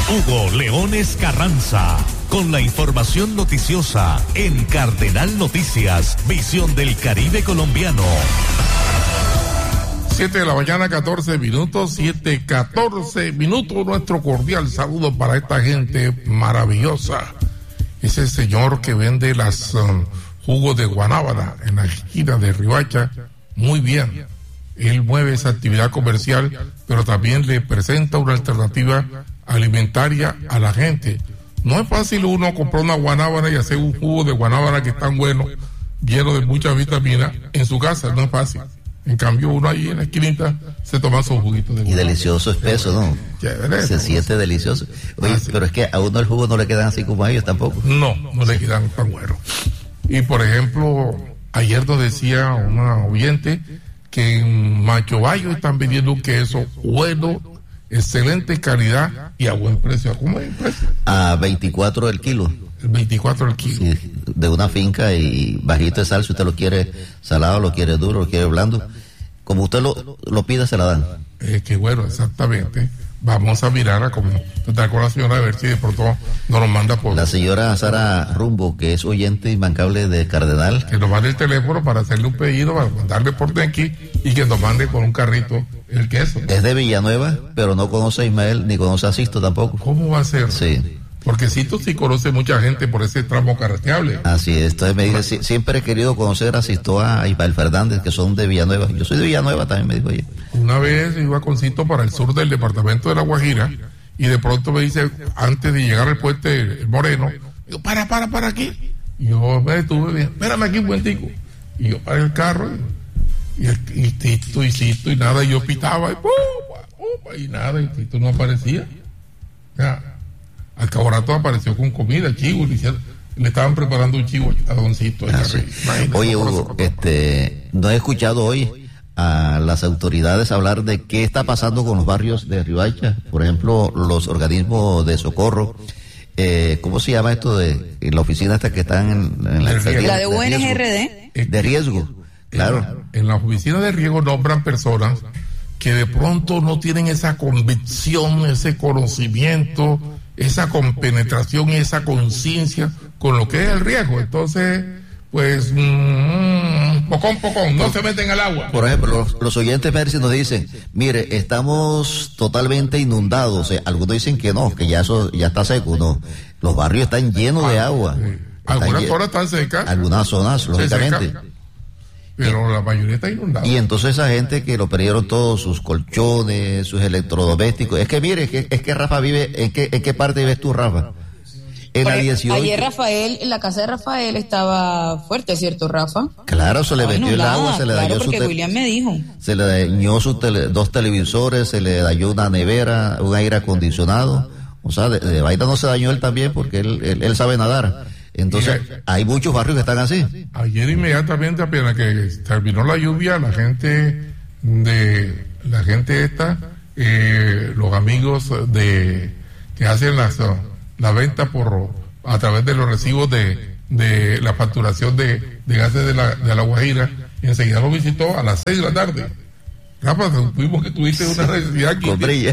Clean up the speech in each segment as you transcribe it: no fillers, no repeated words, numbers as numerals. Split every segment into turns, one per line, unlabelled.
Hugo Leones Carranza, con la información noticiosa en Cardenal Noticias, Visión del Caribe colombiano.
7 de la mañana, 14 minutos, 7:14 minutos. Nuestro cordial saludo para esta gente maravillosa. Ese señor que vende las jugos de guanábana en la esquina de Riohacha, muy bien. Él mueve esa actividad comercial, pero también le presenta una alternativa alimentaria a la gente. No es fácil uno comprar una guanábana y hacer un jugo de guanábana que es tan bueno, lleno de muchas vitaminas, en su casa, no es fácil. En cambio, uno ahí en la esquinita se toma su juguito de guanábana.
Y delicioso, espeso, ¿no?
Chévere,
se siente delicioso. Oye, pero es que a uno el jugo no le quedan así como a ellos tampoco.
No le quedan tan buenos. Y por ejemplo, ayer nos decía una oyente que en Macho Bayo están vendiendo un queso bueno, excelente calidad y a buen precio. ¿Cómo es el precio?
A 24 el kilo.
El 24 el kilo.
Sí, de una finca y bajito de sal, si usted lo quiere salado, lo quiere duro, lo quiere blando. Como usted lo pida, se la dan.
Que bueno, exactamente. Vamos a mirar a cómo está con la señora, a ver si de pronto nos manda por...
La señora Sara Rumbo, que es oyente imbancable de Cardenal.
Que nos mande el teléfono para hacerle un pedido, para mandarle por de aquí y que nos mande con un carrito el queso.
Es de Villanueva, pero no conoce a Ismael ni conoce a Sisto tampoco.
¿Cómo va a ser?
Sí.
Porque Sisto sí conoce mucha gente por ese tramo carreteable.
Así es, entonces me dice, siempre he querido conocer a Sisto y Ismael Fernández, que son de Villanueva. Yo soy de Villanueva también, me dijo ella.
Una vez iba con Sisto para el sur del departamento de La Guajira y de pronto me dice, antes de llegar al puente El Moreno, digo, para aquí. Y yo me detuve, bien, espérame aquí un momentico. Y yo paré el carro y Tito y Sisto y nada, y yo pitaba y nada, y Tito no aparecía. Ya. Al cabo rato apareció con comida, chivo, le estaban preparando un chivo a Doncito.
Oye, Hugo, no he escuchado hoy a las autoridades hablar de qué está pasando con los barrios de Riohacha, por ejemplo, los organismos de socorro. ¿Cómo se llama esto de la oficina esta que están en la
de UNGRD?
De riesgo, claro.
En la oficina de riesgo nombran personas que de pronto no tienen esa convicción, ese conocimiento, esa compenetración y esa conciencia con lo que es el riesgo. Entonces, pues, pocón, no se meten al agua.
Por ejemplo, los oyentes nos dicen, mire, estamos totalmente inundados. Algunos dicen que no, que ya eso ya está seco. No, los barrios están llenos de agua.
Algunas zonas están secas.
Algunas zonas, lógicamente.
Pero la mayoría está inundada.
Y entonces esa gente que lo perdieron todos, sus colchones, sus electrodomésticos. Es que mire, es que Rafa vive, ¿en qué parte vives tú, Rafa? En la 18.
Ayer la casa de Rafael estaba fuerte, ¿cierto, Rafa?
Claro, se le metió el agua, se le dañó
porque William me dijo.
Se le dañó dos televisores, se le dañó una nevera, un aire acondicionado. O sea, de vaina no se dañó él también porque él sabe nadar. Entonces, hay muchos barrios que están así.
Ayer inmediatamente, apenas que terminó la lluvia, los amigos que hacen la venta a través de los recibos de la facturación de gases de la Guajira, y enseguida lo visitó a las 6 de la tarde. Rafa, supimos que tuviste una necesidad aquí.
Con brilla.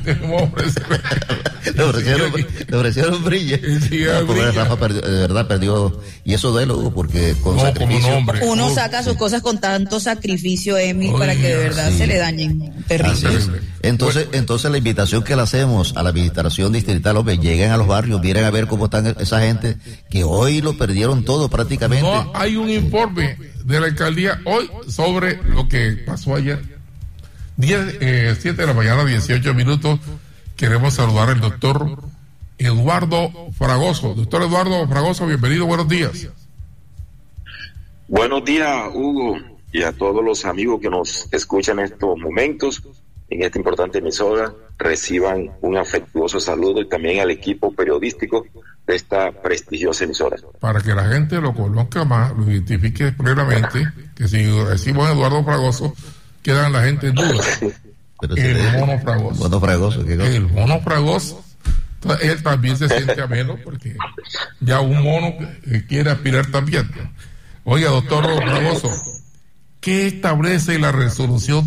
Le ofrecieron brilla. Rafa de verdad perdió, y eso duele, porque con sacrificio.
Uno saca sus cosas con tanto sacrificio, para que de verdad se le dañen. Terrible.
Entonces la invitación que le hacemos a la administración distrital, lleguen a los barrios, miren a ver cómo están esa gente que hoy lo perdieron todo prácticamente.
No hay un informe de la alcaldía hoy sobre lo que pasó ayer. 7 de la mañana, 18 minutos. Queremos saludar al doctor Eduardo Fragoso. Doctor Eduardo Fragoso, bienvenido, buenos días.
Buenos días, Hugo, y a todos los amigos que nos escuchan en estos momentos, en esta importante emisora. Reciban un afectuoso saludo, y también al equipo periodístico de esta prestigiosa emisora.
Para que la gente lo conozca más, lo identifique plenamente, que si decimos Eduardo Fragoso, quedan la gente en duda. El mono Fragoso. El mono Fragoso. Entonces, él también se siente ameno porque ya un mono que quiere aspirar también. Oiga, doctor Fragoso, ¿Qué establece la resolución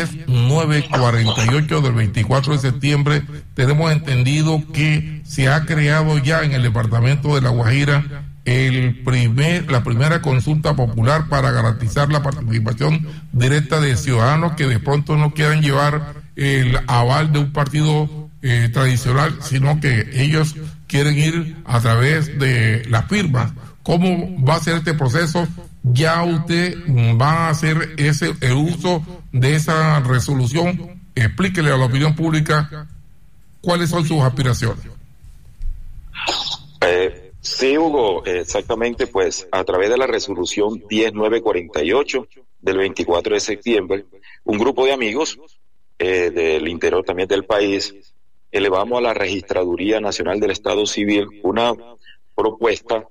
10948 del 24 de septiembre? Tenemos entendido que se ha creado ya en el departamento de La Guajira la primera consulta popular para garantizar la participación directa de ciudadanos que de pronto no quieran llevar el aval de un partido tradicional, sino que ellos quieren ir a través de las firmas. ¿Cómo va a ser este proceso? ¿Ya usted va a hacer el uso de esa resolución? Explíquele a la opinión pública cuáles son sus aspiraciones.
Sí, Hugo, exactamente, pues a través de la resolución 10948 del 24 de septiembre, un grupo de amigos del interior también del país, elevamos a la Registraduría Nacional del Estado Civil una propuesta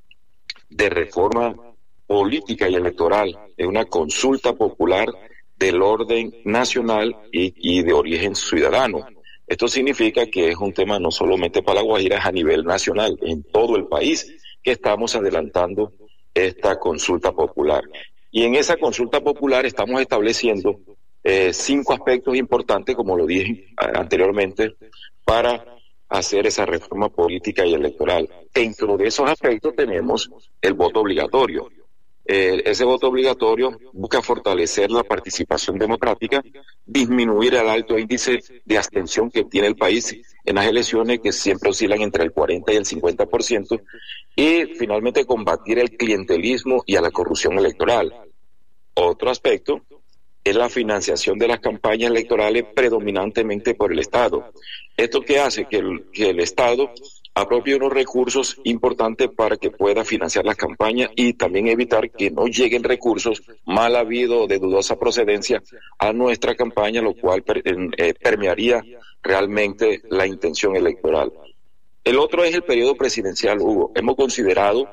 de reforma política y electoral, es una consulta popular del orden nacional y de origen ciudadano. Esto significa que es un tema no solamente para La Guajira, es a nivel nacional, en todo el país, que estamos adelantando esta consulta popular. Y en esa consulta popular estamos estableciendo 5 aspectos importantes, como lo dije anteriormente, para hacer esa reforma política y electoral. Dentro de esos aspectos tenemos el voto obligatorio. Ese voto obligatorio busca fortalecer la participación democrática, disminuir el alto índice de abstención que tiene el país en las elecciones, que siempre oscilan entre el 40 y el 50%, y finalmente combatir el clientelismo y a la corrupción electoral. Otro aspecto es la financiación de las campañas electorales predominantemente por el Estado. Esto que hace que el Estado apropie unos recursos importantes para que pueda financiar las campañas y también evitar que no lleguen recursos mal habidos o de dudosa procedencia a nuestra campaña, lo cual permearía realmente la intención electoral. El otro es el periodo presidencial, Hugo. Hemos considerado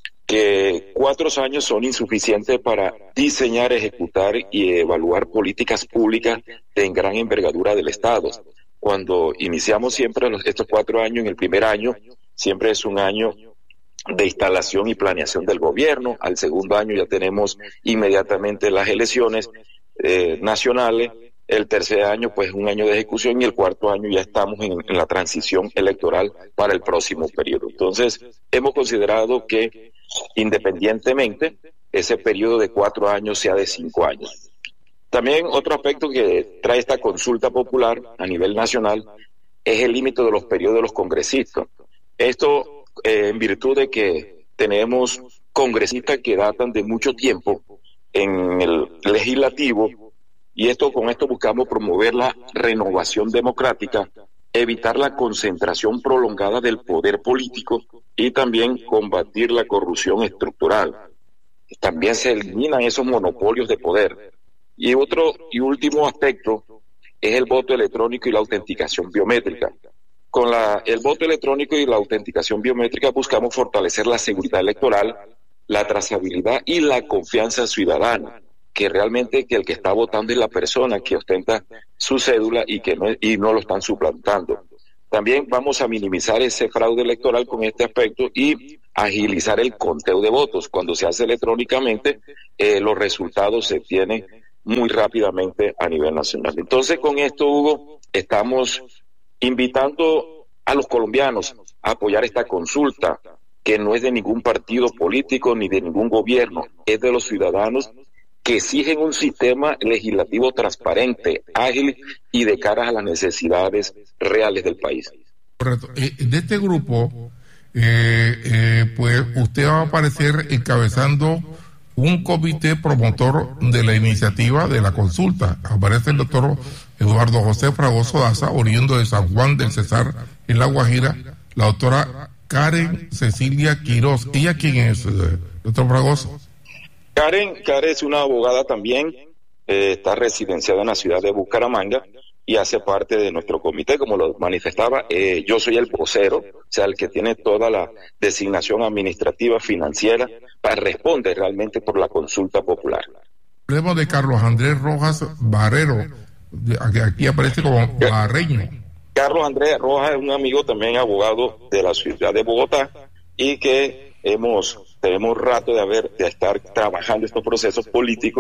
que 4 años son insuficientes para diseñar, ejecutar y evaluar políticas públicas de gran envergadura del Estado. Cuando iniciamos siempre estos 4 años, en el primer año, siempre es un año de instalación y planeación del gobierno. Al segundo año ya tenemos inmediatamente las elecciones nacionales. El tercer año, pues, un año de ejecución, y el cuarto año ya estamos en la transición electoral para el próximo periodo. Entonces, hemos considerado que independientemente ese periodo de 4 años sea de 5 años. También otro aspecto que trae esta consulta popular a nivel nacional es el límite de los periodos de los congresistas. Esto en virtud de que tenemos congresistas que datan de mucho tiempo en el legislativo, y con esto buscamos promover la renovación democrática, evitar la concentración prolongada del poder político y también combatir la corrupción estructural. También se eliminan esos monopolios de poder. Y otro y último aspecto es el voto electrónico y la autenticación biométrica. Con el voto electrónico y la autenticación biométrica buscamos fortalecer la seguridad electoral, la trazabilidad y la confianza ciudadana, que realmente que el que está votando es la persona que ostenta su cédula y no lo están suplantando. También vamos a minimizar ese fraude electoral con este aspecto y agilizar el conteo de votos. Cuando se hace electrónicamente, los resultados se tienen muy rápidamente a nivel nacional. Entonces, con esto, Hugo, estamos invitando a los colombianos a apoyar esta consulta, que no es de ningún partido político ni de ningún gobierno, es de los ciudadanos que exigen un sistema legislativo transparente, ágil y de cara a las necesidades reales del país.
Correcto. De este grupo, pues usted va a aparecer encabezando un comité promotor de la iniciativa de la consulta. Aparece el doctor Eduardo José Fragoso Daza, oriundo de San Juan del Cesar, en La Guajira, la doctora Karen Cecilia Quiroz. ¿Ella quién es, doctor Fragoso?
Karen es una abogada también, está residenciada en la ciudad de Bucaramanga y hace parte de nuestro comité, como lo manifestaba. Yo soy el vocero, o sea, el que tiene toda la designación administrativa, financiera, para responder realmente por la consulta popular.
Hablemos de Carlos Andrés Rojas Barrero, aquí aparece como barreño.
Carlos Andrés Rojas es un amigo también abogado de la ciudad de Bogotá y que tenemos rato de estar trabajando estos procesos políticos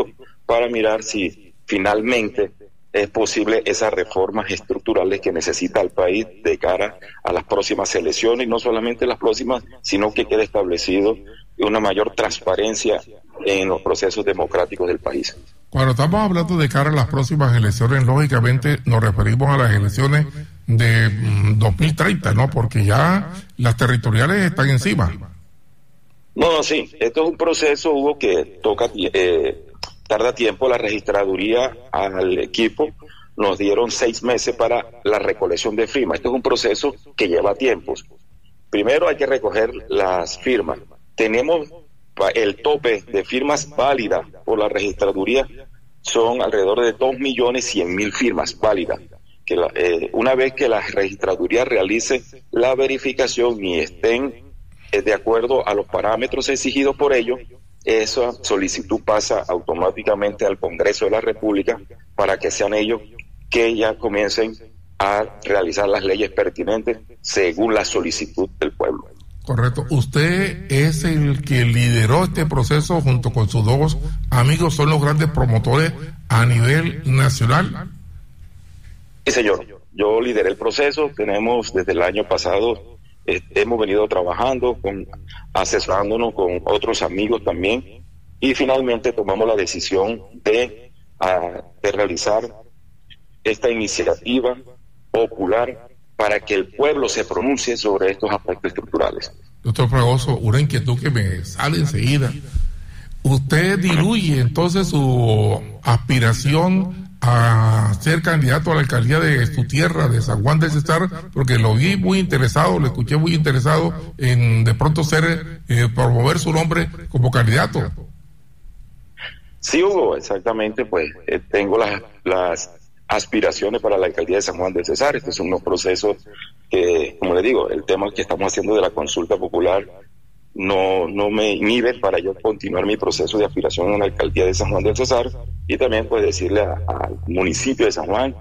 para mirar si finalmente es posible esas reformas estructurales que necesita el país de cara a las próximas elecciones, y no solamente las próximas, sino que quede establecido una mayor transparencia en los procesos democráticos del país.
Cuando estamos hablando de cara a las próximas elecciones, lógicamente nos referimos a las elecciones de 2030, ¿no? Porque ya las territoriales están encima.
No, sí, esto es un proceso, Hugo, que tarda tiempo. La registraduría al equipo nos dieron 6 meses para la recolección de firmas. Esto es un proceso que lleva tiempos. Primero hay que recoger las firmas. Tenemos el tope de firmas válidas por la registraduría, son alrededor de 2.100.000 firmas válidas. Una vez que la registraduría realice la verificación y estén de acuerdo a los parámetros exigidos por ellos, esa solicitud pasa automáticamente al Congreso de la República para que sean ellos que ya comiencen a realizar las leyes pertinentes según la solicitud del pueblo.
Correcto. Usted es el que lideró este proceso junto con sus 2 amigos, son los grandes promotores a nivel nacional.
Sí, señor. Yo lideré el proceso. Tenemos desde el año pasado, hemos venido trabajando, asesorándonos con otros amigos también, y finalmente tomamos la decisión de realizar esta iniciativa popular para que el pueblo se pronuncie sobre estos aspectos estructurales.
Doctor Fragoso, una inquietud que me sale enseguida. ¿Usted diluye entonces su aspiración a ser candidato a la alcaldía de su tierra, de San Juan del Cesar? Porque lo vi muy interesado, lo escuché muy interesado en de pronto promover su nombre como candidato.
Sí, Hugo, exactamente, pues tengo las aspiraciones para la alcaldía de San Juan del Cesar. Estos son unos procesos que, como le digo, el tema que estamos haciendo de la consulta popular no me inhibe para yo continuar mi proceso de aspiración en la alcaldía de San Juan del Cesar, y también pues decirle al municipio de San Juan,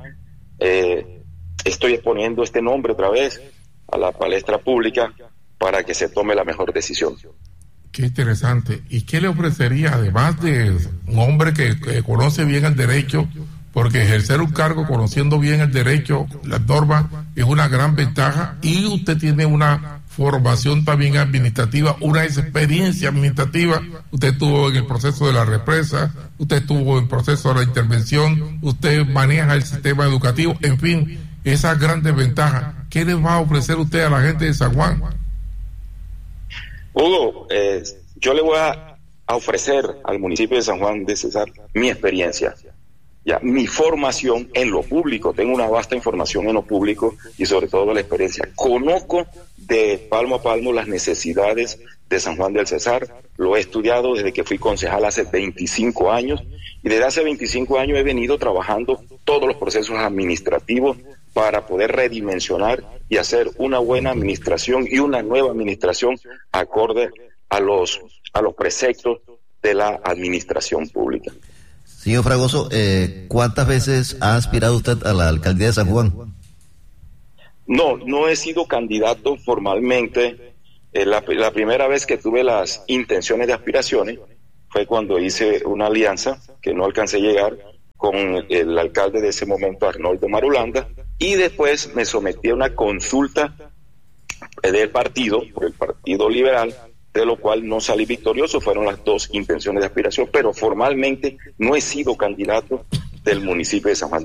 estoy exponiendo este nombre otra vez a la palestra pública para que se tome la mejor decisión.
Qué interesante. ¿Y qué le ofrecería, además de un hombre que conoce bien el derecho? Porque ejercer un cargo conociendo bien el derecho, las normas, es una gran ventaja, y usted tiene una formación también administrativa, una experiencia administrativa. Usted estuvo en el proceso de la represa, usted estuvo en el proceso de la intervención, usted maneja el sistema educativo, en fin, esas grandes ventajas. ¿Qué les va a ofrecer usted a la gente de San Juan?
Hugo, yo le voy a ofrecer al municipio de San Juan de Cesar mi experiencia. Ya, mi formación en lo público, tengo una vasta información en lo público y sobre todo la experiencia. Conozco de palmo a palmo las necesidades de San Juan del Cesar, lo he estudiado desde que fui concejal hace 25 años, y desde hace 25 años he venido trabajando todos los procesos administrativos para poder redimensionar y hacer una buena administración y una nueva administración acorde a los preceptos de la administración pública.
Señor Fragoso, ¿cuántas veces ha aspirado usted a la alcaldía de San Juan?
No he sido candidato formalmente. La primera vez que tuve las intenciones de aspiraciones fue cuando hice una alianza, que no alcancé a llegar, con el alcalde de ese momento, Arnoldo Marulanda, y después me sometí a una consulta del partido, por el Partido Liberal, de lo cual no salí victorioso. Fueron las 2 intenciones de aspiración, pero formalmente no he sido candidato del municipio de San Juan.